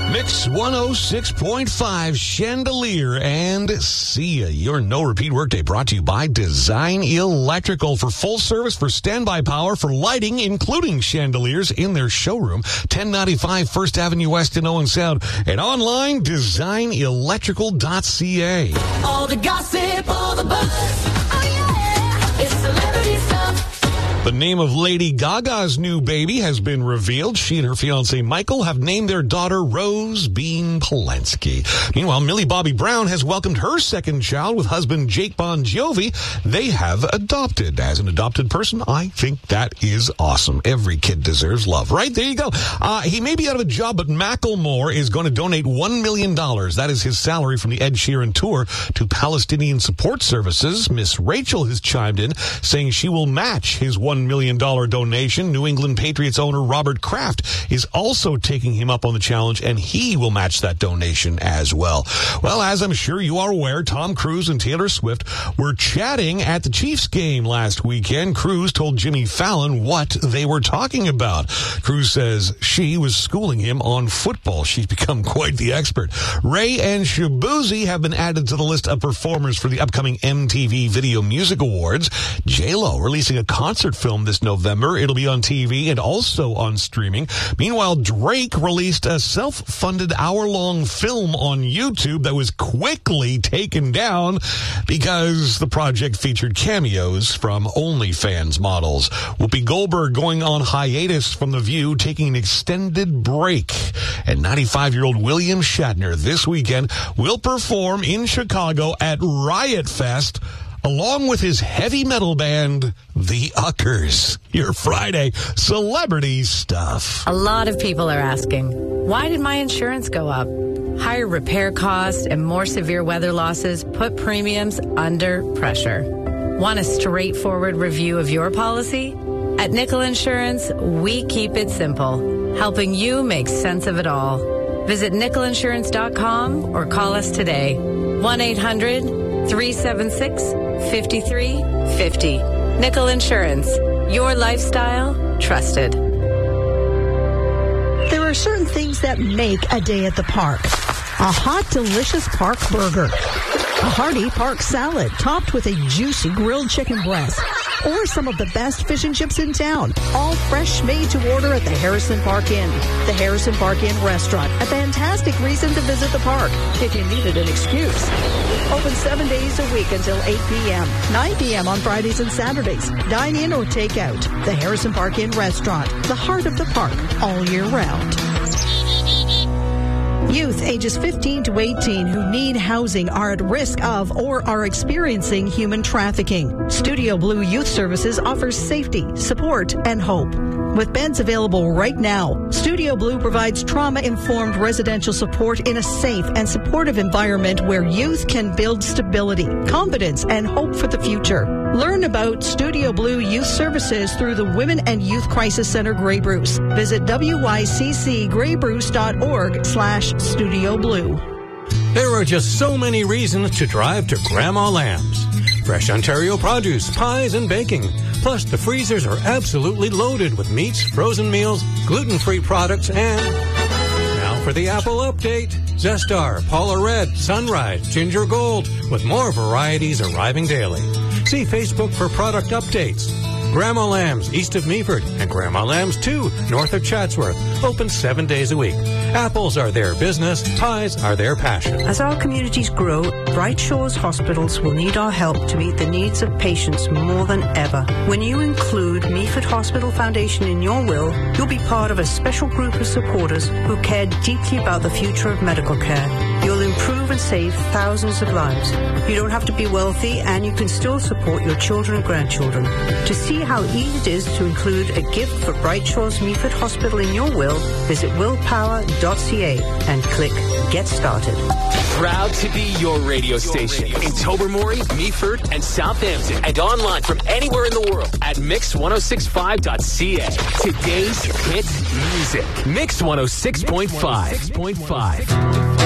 Mix 106.5 Chandelier and See Ya. Your no-repeat workday brought to you by Design Electrical for full service for standby power for lighting, including chandeliers in their showroom, 1095 First Avenue West in Owen Sound, and online, designelectrical.ca. All the gossip, all the buzz. Oh, yeah. It's celebrity stuff. The name of Lady Gaga's new baby has been revealed. She and her fiancé Michael have named their daughter Rose Bean Polanski. Meanwhile, Millie Bobby Brown has welcomed her second child with husband Jake Bon Jovi. They have adopted. As an adopted person, I think that is awesome. Every kid deserves love, right? There you go. He may be out of a job, but Macklemore is going to donate $1 million. That is his salary from the Ed Sheeran tour to Palestinian support services. Miss Rachel has chimed in, saying she will match his $1 million donation. New England Patriots owner Robert Kraft is also taking him up on the challenge, and he will match that donation as well. Well, as I'm sure you are aware, Tom Cruise and Taylor Swift were chatting at the Chiefs game last weekend. Cruise told Jimmy Fallon what they were talking about. Cruise says she was schooling him on football. She's become quite the expert. Ray and Shabuzi have been added to the list of performers for the upcoming MTV Video Music Awards. J-Lo releasing a concert film this November. It'll be on TV and also on streaming. Meanwhile, Drake released a self-funded hour-long film on YouTube that was quickly taken down because the project featured cameos from OnlyFans models. Whoopi Goldberg going on hiatus from The View, taking an extended break. And 95-year-old William Shatner this weekend will perform in Chicago at Riot Fest along with his heavy metal band, The Uckers. Your Friday celebrity stuff. A lot of people are asking, why did my insurance go up? Higher repair costs and more severe weather losses put premiums under pressure. Want a straightforward review of your policy? At Nickel Insurance, we keep it simple, helping you make sense of it all. Visit nickelinsurance.com or call us today. 1-800-376-5350. Nickel Insurance. Your lifestyle trusted. There are certain things that make a day at the park. A hot, delicious park burger. A hearty park salad topped with a juicy grilled chicken breast. Or some of the best fish and chips in town. All fresh, made to order at the Harrison Park Inn. The Harrison Park Inn Restaurant. A fantastic reason to visit the park if you needed an excuse. Open 7 days a week until 8 p.m. 9 p.m. on Fridays and Saturdays. Dine in or take out. The Harrison Park Inn Restaurant. The heart of the park all year round. Youth ages 15 to 18 who need housing are at risk of or are experiencing human trafficking. Studio Blue Youth Services offers safety, support, and hope. With beds available right now, Studio Blue provides trauma-informed residential support in a safe and supportive environment where youth can build stability, confidence, and hope for the future. Learn about Studio Blue Youth Services through the Women and Youth Crisis Center Grey Bruce. Visit wyccgreyBruce.org/Studio Blue. There are just so many reasons to drive to Grandma Lamb's. Fresh Ontario produce, pies, and baking. Plus, the freezers are absolutely loaded with meats, frozen meals, gluten-free products, and... Now for the Apple update. Zestar, Paula Red, Sunrise, Ginger Gold, with more varieties arriving daily. See Facebook for product updates. Grandma Lamb's east of Meaford and Grandma Lamb's 2 north of Chatsworth. Open 7 days a week. Apples are their business. Pies are their passion. As our communities grow, Bright Shores hospitals will need our help to meet the needs of patients more than ever. When you include Meaford Hospital Foundation in your will, you'll be part of a special group of supporters who care deeply about the future of medical care. You'll improve and save thousands of lives. You don't have to be wealthy, and you can still support your children and grandchildren. To see how easy it is to include a gift for Bright Shores Meaford Hospital in your will, visit willpower.ca and click Get Started. Proud to be your radio station in Tobermory, Meaford, and Southampton, and online from anywhere in the world at mix1065.ca. Today's hit music. Mix 106.5.